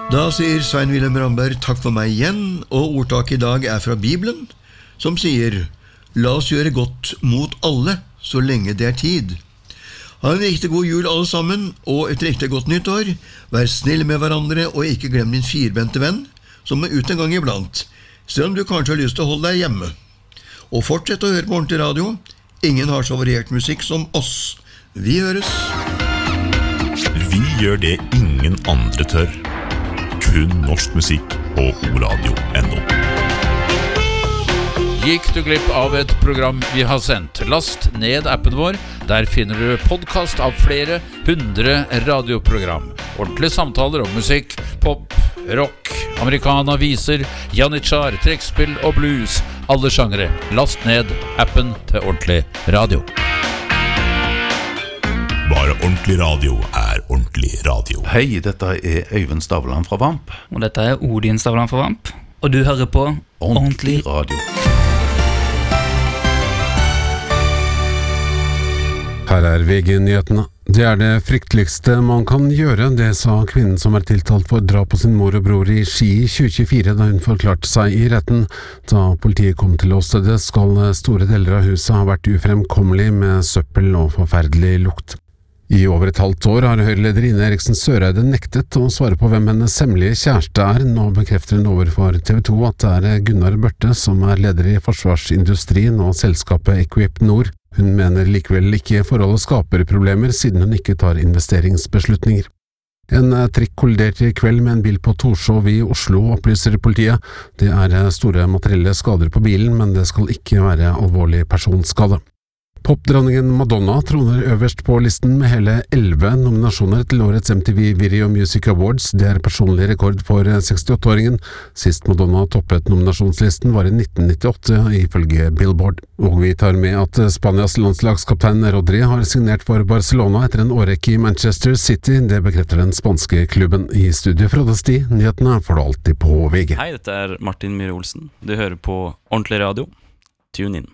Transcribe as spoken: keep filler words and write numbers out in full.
Da sier Svein Wilhelm Ramberg takk for meg igjen, og ordtaket i dag er fra Bibelen, som sier: La oss gjøre godt mot alle, så lenge det er tid. Ha en riktig god jul alle sammen, og et riktig godt nyttår. Vær snill med hverandre, og ikke glem din firbente venn, som er ut en gang iblant, selv om du kanskje har lyst til å holde deg hjemme. Og fortsett å høre på ordentlig radio. Ingen har så variert musikk som oss. Vi høres. Vi gjør det ingen andre tør. Kun norsk musikk på oradio punktum no. Gikk du glipp av et program vi har sendt? Last ned appen vår. Der finner du podcast av flere hundre radioprogram. Ordentlige samtaler om musikk, pop, rock, americana, viser, janitsjar, trekkspill og blues. Alle sjangere. Last ned appen til Ordentlig Radio. Bare Ordentlig Radio er Ordentlig Radio. Hei, dette er Øyvind Stavland fra Vamp. Og dette er Odin Stavland fra Vamp. Og du hører på Ordentlig Radio. Her er V G-nyhetene. Det er det frykteligste man kan gjøre, det sa kvinnen som er tiltalt for drap på sin mor og bror i Ski i tjue tjuefire da hun forklarte seg i retten. Da politiet kom til åstedet skal store deler av huset ha vært ufremkommelig med søppel og forferdelig lukt. I over et halvt år har Høyre-leder Ine Eriksen Søreide nektet å svare på hvem hennes hemmelige kjæreste er. Nå bekrefter hun overfor T V to at det er Gunnar Børte som er leder i forsvarsindustrien og selskapet Equip Nord. Hun mener likevel ikke forholdet skaper problemer, siden hun ikke tar investeringsbeslutninger. En trikk kolliderte i kveld med en bil på Torshov i Oslo, opplyser politiet. Det er store materielle skader på bilen, men det skal ikke være alvorlig personskade. Popdronningen Madonna troner øverst på listen med hele elleve nominasjoner til årets M T V Video Music Awards. Det er personlig rekord for sekstiåtte-åringen. Sist Madonna toppet nominasjonslisten var i nitten nittiåtte, ifølge Billboard. Og vi tar med at Spanias landslagskaptein Rodri har signert for Barcelona etter en årrekke i Manchester City. Det bekrefter den spanske klubben. I studio fra Sti. Nyhetene får du alltid på V G. Hei, dette er Martin Myhre Olsen. Du hører på Ordentlig Radio. Tune inn.